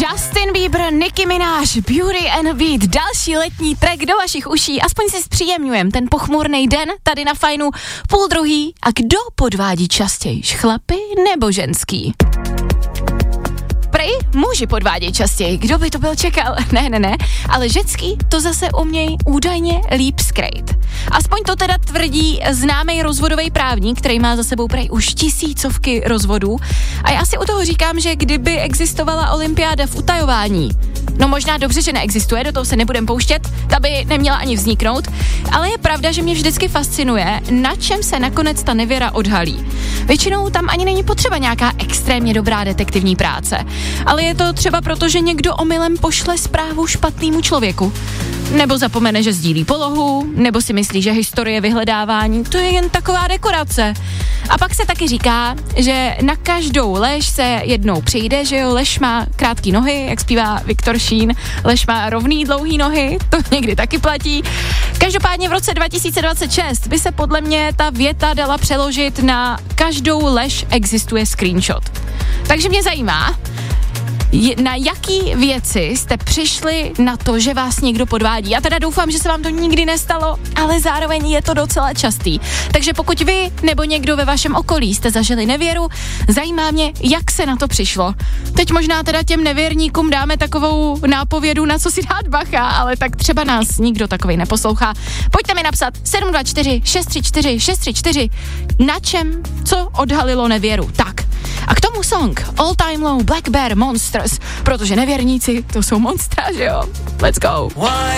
Justin Bieber, Nicki Minaj, Beauty and the Beat, další letní track do vašich uší, aspoň si zpříjemňujem ten pochmurný den tady na Fajnu 12:30. A kdo podvádí častěji, chlapy nebo ženský? Prej muži podvádějí častěji, kdo by to byl čekal, ne, ale ženský to zase umějí údajně líp skrýt. Aspoň to teda tvrdí známý rozvodový právník, který má za sebou prej už tisícovky rozvodů. A já si u toho říkám, že kdyby existovala olympiáda v utajování, no možná dobře, že neexistuje, do toho se nebudem pouštět, ta by neměla ani vzniknout, ale je pravda, že mě vždycky fascinuje, na čem se nakonec ta nevěra odhalí. Většinou tam ani není potřeba nějaká extrémně dobrá detektivní práce, ale je to třeba proto, že někdo omylem pošle zprávu špatnému člověku. Nebo zapomene, že sdílí polohu, nebo si myslí, že historie vyhledávání, to je jen taková dekorace. A pak se taky říká, že na každou lež se jednou přijde, že jo, lež má krátký nohy, jak zpívá Viktor Šín, lež má rovný dlouhý nohy, to někdy taky platí. Každopádně v roce 2026 by se podle mě ta věta dala přeložit na každou lež existuje screenshot. Takže mě zajímá, na jaký věci jste přišli na to, že vás někdo podvádí. Já teda doufám, že se vám to nikdy nestalo, ale zároveň je to docela častý. Takže pokud vy nebo někdo ve vašem okolí jste zažili nevěru, zajímá mě, jak se na to přišlo. Teď možná teda těm nevěrníkům dáme takovou nápovědu, na co si dát bacha, ale tak třeba nás nikdo takovej neposlouchá. Pojďte mi napsat 724 634 634, na čem, co odhalilo nevěru. Tak. A k tomu song All Time Low, Black Bear, Monsters, protože nevěrníci, to jsou monstra, že jo? Let's go.